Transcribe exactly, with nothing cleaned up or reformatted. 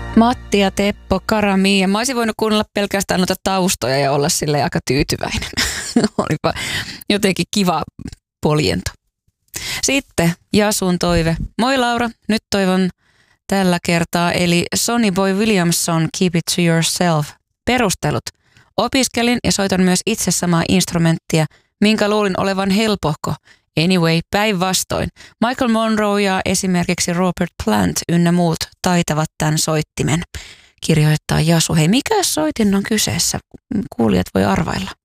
Matti ja Teppo, Karami. Ja mä olisin voinut kuunnella pelkästään noita taustoja ja olla silleen aika tyytyväinen. Olipa jotenkin kiva poljento. Sitten Jasun toive. Moi Laura, nyt toivon tällä kertaa, eli Sonny Boy Williamson, Keep It To Yourself. Perustelut. Opiskelin ja soitan myös itse samaa instrumenttia, minkä luulin olevan helpohko. Anyway, päinvastoin. Michael Monroe ja esimerkiksi Robert Plant ynnä muut taitavat tämän soittimen, kirjoittaa Jasu. Hei, mikä soitin on kyseessä? Kuulijat voi arvailla.